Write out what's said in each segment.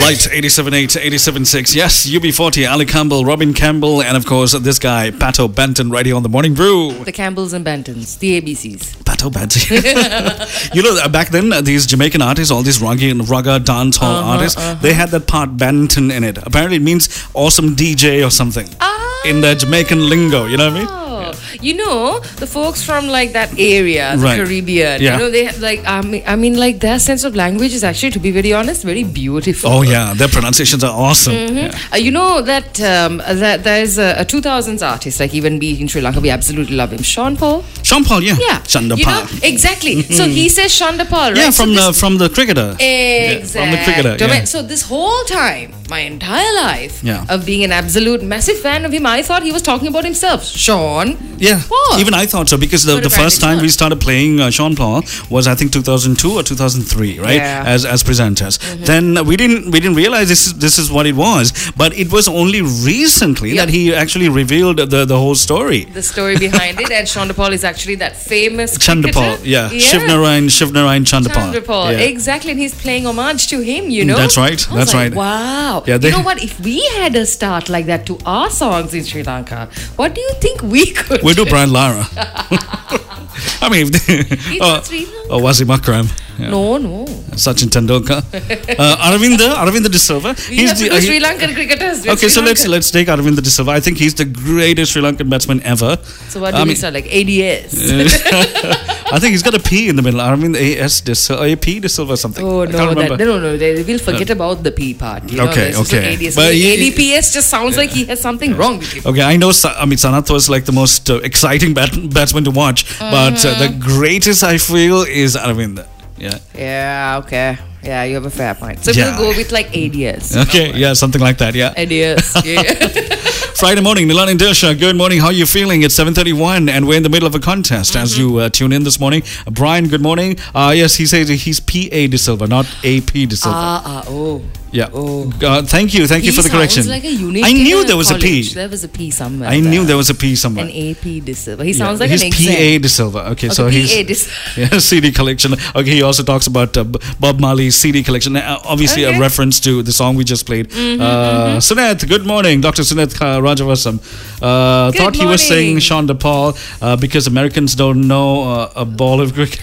Right, 87.8, 87.6. Yes, UB40, Ali Campbell, Robin Campbell, and of course this guy, Pato Benton, right here on the Morning Brew. The Campbells and Bentons, the ABCs. Pato Benton. You know, back then, these Jamaican artists, all these ragga dance hall artists, they had that part Benton in it. Apparently it means awesome DJ or something. In the Jamaican lingo, you know what I mean? You know, the folks from like that area, the Caribbean, Yeah. you know, they have like, I mean, like their sense of language is actually, to be very honest, very beautiful. Oh yeah, their pronunciations are awesome. Yeah. You know that that there's a 2000s artist, like even be in Sri Lanka, we absolutely love him, Sean Paul. Sean Paul, yeah. Yeah. Chanda You Paul. know, exactly. So he says Shanda Paul, right? Yeah, So from the cricketer. Exactly. From the cricketer, yeah. So this whole time, my entire life of being an absolute massive fan of him, I thought he was talking about himself. Sean Paul. Even I thought so, because the first time we started playing Sean Paul was, I think, 2002 or 2003, right? Yeah. As presenters. Then we didn't realize this is what it was, but it was only recently that he actually revealed the whole story. The story behind it, and Shanda Paul is actually that famous Chanda Paul, cricketer. Shivnarayan Chanda Paul. Chanda Paul, exactly, and he's paying homage to him, you know. That's right. I was That's like, right. Wow. Yeah, you know what? If we had a start like that to our songs in Sri Lanka, what do you think we could We'll do Brian Lara. I mean, Wasim Akram. Yeah. No. Sachin Tendulkar. Aravinda De Silva. We have to do Sri Lankan cricketers. Okay, so let's take Aravinda De Silva. I think he's the greatest Sri Lankan batsman ever. So what do we start, like ADS? I think he's got a P in the middle. Aravind A.S. De Silva, a P De Silva or something. Oh, no. They will forget about the P part. You know, okay. ADS. But ADPS just sounds like he has something wrong with him. Okay, I know. Sanath was like the most exciting batsman to watch, but the greatest I feel is Aravinda. Yeah. Yeah. Okay. Yeah, you have a fair point. So we'll go with like ADS. Okay. Something like that. Yeah. ADS. Yeah. Friday morning, Nilan and Dirsha, good morning. How are you feeling? It's 7:31 and we're in the middle of a contest as you tune in this morning. Brian, good morning. Yes, he says he's P.A. De Silva, not A.P. De Silva. Yeah. Thank you for the correction. Sounds like a unique. I knew there was a P. There was a P somewhere. I knew there was a P somewhere. An A.P. De Silva. He sounds like an exam. He's P.A. De Silva. Okay, so he's CD collection. Okay, he also talks about Bob Marley's CD collection. Obviously, a reference to the song we just played. Suneth, good morning. Dr. Suneth Rajavasam. Thought he was saying Shanda Paul because Americans don't know a ball of cricket.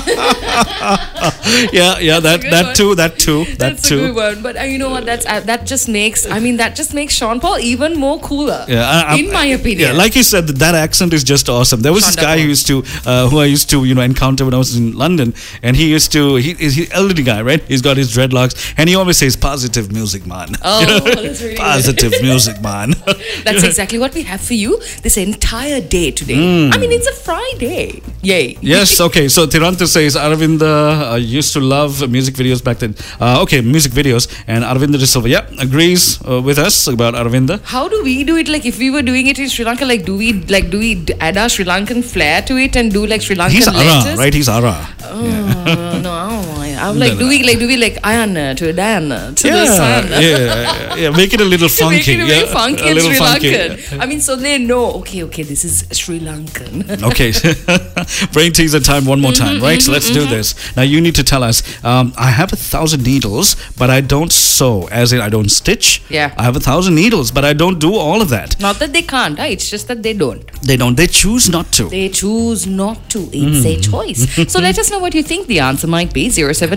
That too. That's a good one. But you know what? That just makes Sean Paul even more cooler. In my opinion. Yeah, like you said, that accent is just awesome. There was this guy who I used to encounter when I was in London, and he's elderly guy, right? He's got his dreadlocks, and he always says positive music, man. Oh, that's really positive music, man. That's exactly what we have for you this entire day today. I mean, it's a Friday. Yay. Yes. Okay. So Tiranta says Aravinda used to love music videos back then. Music videos, and Aravinda De Silva, agrees with us about Aravinda. How do we do it? Like, if we were doing it in Sri Lanka, do we add our Sri Lankan flair to it and do like Sri Lankan He's letters? Ara, right? He's Ara. No, I'm like, do we like Ayana to Diana to the sun? Yeah. Make it a little funky. Make it a little funky and Sri Lankan. Yeah. I mean, so they know. Okay, this is Sri Lankan. Okay, brain teaser time one more time, right? So let's do this. Now you need to tell us. I have 1,000 needles, but I don't sew, as in I don't stitch. Yeah. I have 1,000 needles, but I don't do all of that. Not that they can't, right? It's just that they don't. They don't. They choose not to. They choose not to. It's a choice. So let us know what you think the answer might be.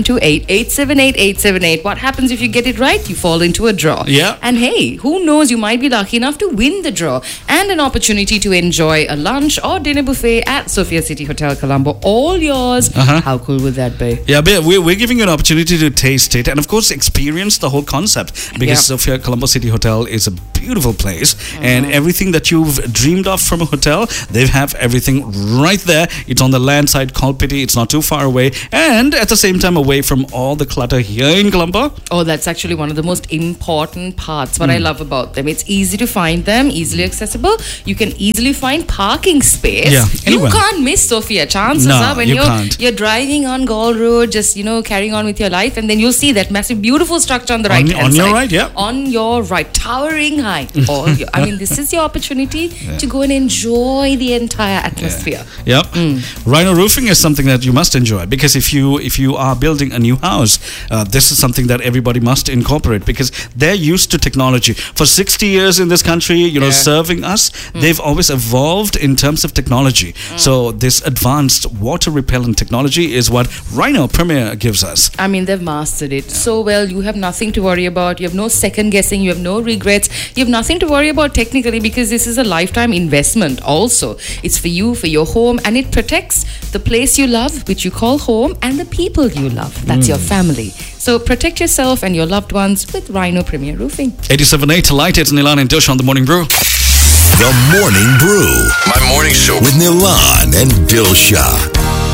0728-878-878. What happens if you get it right? You fall into a draw. Yeah. And hey, who knows? You might be lucky enough to win the draw and an opportunity to enjoy a lunch or dinner buffet at Sophia City Hotel Colombo. All yours. How cool would that be? Yeah, but we're giving you an opportunity to taste it and, of course, experience the whole concept, because Sophia Colombo City Hotel is a beautiful place, and everything that you've dreamed of from a hotel, they have everything right there. It's on the land side, Kolpiti. It's not too far away, and at the same time away from all the clutter here in Colombo. Oh, that's actually one of the most important parts. What I love about them, it's easy to find them, easily accessible. You can easily find parking space. Yeah, you can't miss Sophia. Chances are when you're driving on Gaul Road, just carrying on with your life, and then you'll see that massive, beautiful structure on the right hand side. On your right, yeah. On your right, towering high. I mean, this is your opportunity to go and enjoy the entire atmosphere. Yep. Rhino roofing is something that you must enjoy, because if you are building a new house, this is something that everybody must incorporate, because they're used to technology. For 60 years in this country, serving us, they've always evolved in terms of technology. So this advanced water repellent technology is what Rhino Premier gives us. I mean, they've mastered it so well. You have nothing to worry about. You have no second guessing. You have no regrets. You have nothing to worry about technically, because this is a lifetime investment also. It's for you, for your home, and it protects the place you love, which you call home, and the people you love. That's your family. So protect yourself and your loved ones with Rhino Premier Roofing. 87.8 Light, it's Nilan and Dilsha on The Morning Brew. The Morning Brew. My morning show with Nilan and Dilsha.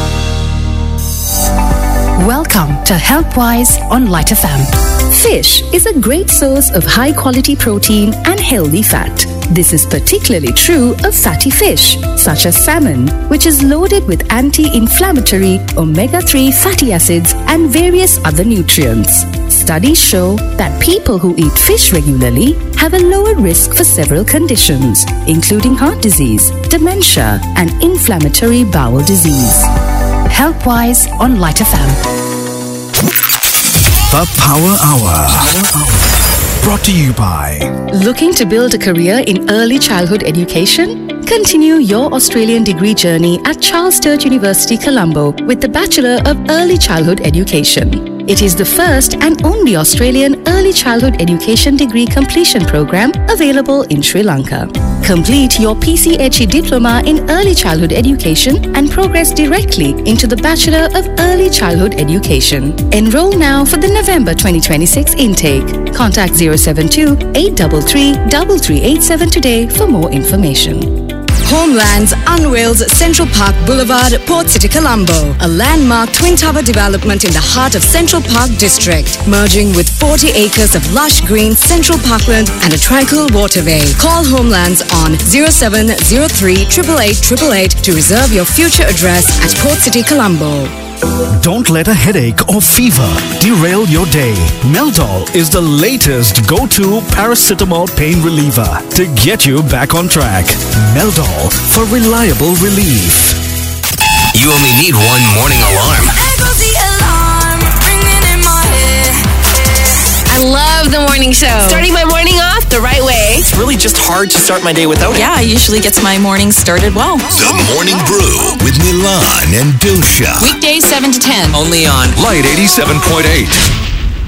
Welcome to HealthWise on Light FM. Fish is a great source of high-quality protein and healthy fat. This is particularly true of fatty fish, such as salmon, which is loaded with anti-inflammatory omega-3 fatty acids and various other nutrients. Studies show that people who eat fish regularly have a lower risk for several conditions, including heart disease, dementia, and inflammatory bowel disease. HealthWise on Light FM. The Power Hour. Brought to you by... Looking to build a career in early childhood education? Continue your Australian degree journey at Charles Sturt University, Colombo with the Bachelor of Early Childhood Education. It is the first and only Australian early childhood education degree completion program available in Sri Lanka. Complete your PCHE diploma in early childhood education and progress directly into the Bachelor of Early Childhood Education. Enroll now for the November 2026 intake. Contact 072 833 3387 today for more information. Homelands unveils Central Park Boulevard, Port City, Colombo, a landmark twin tower development in the heart of Central Park District, merging with 40 acres of lush green Central Parkland and a tranquil waterway. Call Homelands on 0703 888 888 to reserve your future address at Port City, Colombo. Don't let a headache or fever derail your day. Meldol is the latest go-to paracetamol pain reliever to get you back on track. Meldol for reliable relief. You only need one morning alarm. I love the morning show. Starting my morning off the right way. It's really just hard to start my day without it. Yeah, usually gets my morning started well. The Morning Brew with Nilan and Dilsha. Weekdays 7 to 10. Only on Light 87.8.